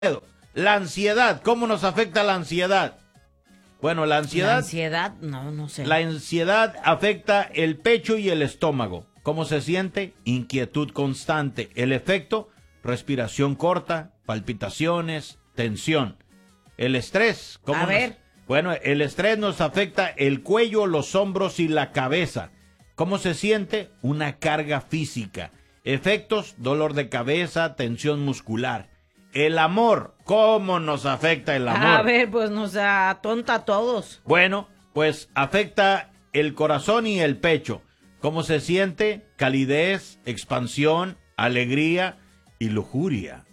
La ansiedad, ¿cómo nos afecta la ansiedad? Bueno, la ansiedad, no sé. La ansiedad afecta el pecho y el estómago. ¿Cómo se siente? Inquietud constante. El efecto, respiración corta, palpitaciones, tensión. El estrés, ¿cómo Bueno, el estrés nos afecta el cuello, los hombros y la cabeza. ¿Cómo se siente? Una carga física. Efectos, dolor de cabeza, tensión muscular. El amor, ¿cómo nos afecta el amor? A ver, pues nos atonta a todos. Bueno, pues afecta el corazón y el pecho. ¿Cómo se siente? Calidez, expansión, alegría y lujuria.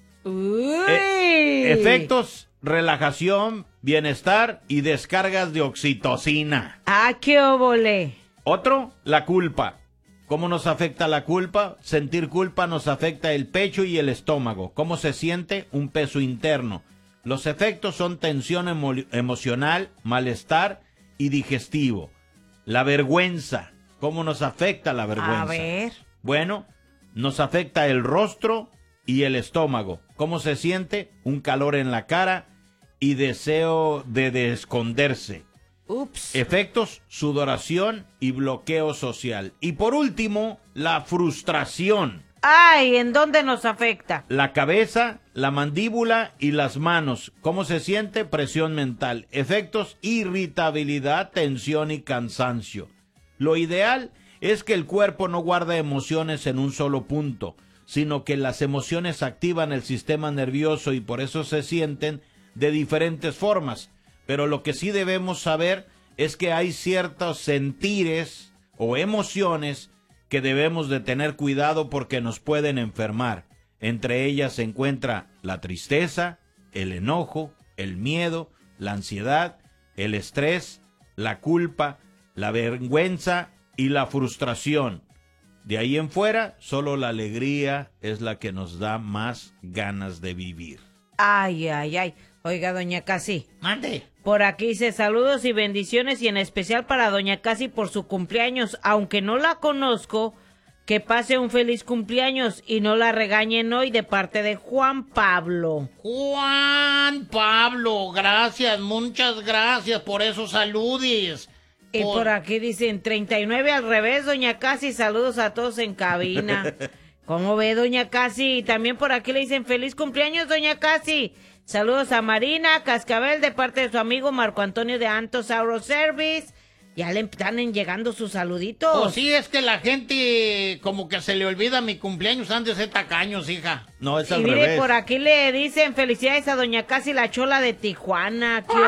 Efectos, relajación, bienestar y descargas de oxitocina. ¡Ah, qué óvole! Otro, la culpa. ¿Cómo nos afecta la culpa? Sentir culpa nos afecta el pecho y el estómago. ¿Cómo se siente? Un peso interno. Los efectos son tensión emocional, malestar y digestivo. La vergüenza. ¿Cómo nos afecta la vergüenza? A ver. Bueno, nos afecta el rostro y el estómago. ¿Cómo se siente? Un calor en la cara y deseo de esconderse. Ups. Efectos, sudoración y bloqueo social. Y por último, la frustración. ¡Ay! ¿En dónde nos afecta? La cabeza, la mandíbula y las manos. ¿Cómo se siente? Presión mental. Efectos, irritabilidad, tensión y cansancio. Lo ideal es que el cuerpo no guarde emociones en un solo punto, sino que las emociones activan el sistema nervioso y por eso se sienten de diferentes formas. Pero lo que sí debemos saber es que hay ciertos sentires o emociones que debemos de tener cuidado porque nos pueden enfermar. Entre ellas se encuentra la tristeza, el enojo, el miedo, la ansiedad, el estrés, la culpa, la vergüenza y la frustración. De ahí en fuera, solo la alegría es la que nos da más ganas de vivir. Ay, ay, ay. Oiga, doña Casi. Mande. Por aquí dice saludos y bendiciones y en especial para doña Casi por su cumpleaños. Aunque no la conozco, que pase un feliz cumpleaños y no la regañen hoy de parte de Juan Pablo. Juan Pablo, gracias, muchas gracias por esos saludes. Y por aquí dicen 39 al revés, doña Casi, saludos a todos en cabina. ¿Cómo ve, doña Casi? Y también por aquí le dicen feliz cumpleaños, doña Casi. Saludos a Marina Cascabel de parte de su amigo Marco Antonio de Antos Auro Service. Ya le están llegando sus saluditos. Pues sí, es que la gente como que se le olvida mi cumpleaños antes de tacaños, hija. No, es al revés. Y mire, revés. por aquí le dicen felicidades a doña Casi la Chola de Tijuana. ¡Qué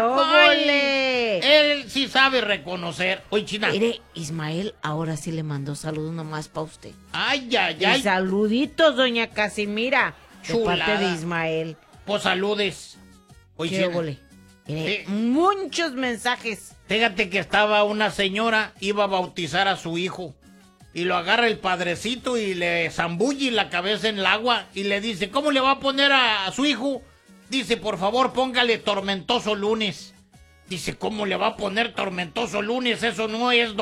óvole! Él sí sabe reconocer. Oye, China. Mire, Ismael ahora sí le mandó saludos nomás para usted. Ay, ay, ay. Y saluditos, doña Casimira. Chulada. De parte de Ismael. Pues saludes. Oye, qué óvole. Mire, muchos mensajes. Fíjate que estaba una señora, iba a bautizar a su hijo. Y lo agarra el padrecito y le zambulle la cabeza en el agua. Y le dice, ¿cómo le va a poner a su hijo? Dice, por favor, póngale Tormentoso Lunes. Dice, ¿cómo le va a poner Tormentoso Lunes? Eso no es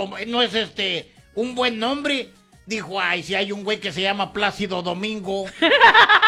un buen nombre. Dijo, ay, si hay un güey que se llama Plácido Domingo.